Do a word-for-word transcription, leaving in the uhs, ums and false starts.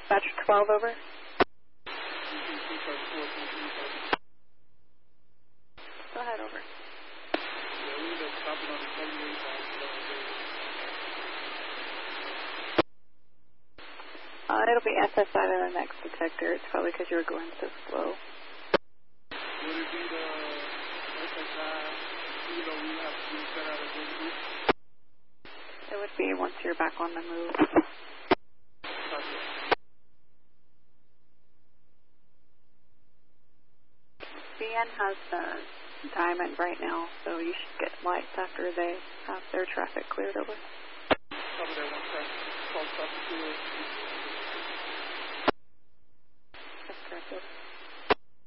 Dispatcher twelve, over. Go ahead, over. Uh, it'll be S S I to the next detector. It's probably because you were going so slow. Would it be the S S I, you know, we have to do set out a good group? It would be once you're back on the move. B N has the diamond right now, so you should get lights after they have their traffic cleared over. Cover that one traffic, call traffic clear. That's correct.